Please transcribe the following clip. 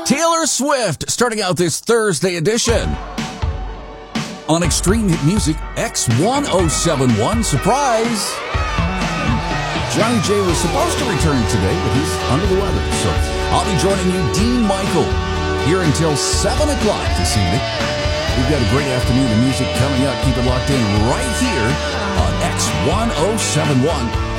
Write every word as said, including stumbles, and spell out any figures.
Taylor Swift starting out this Thursday edition. On Extreme Hit Music, X one oh seven one, surprise! Johnny J was supposed to return today, but he's under the weather. So I'll be joining you, Dean Michael, here until seven o'clock this evening. We've got a great afternoon of music coming up. Keep it locked in right here on X one oh seven one.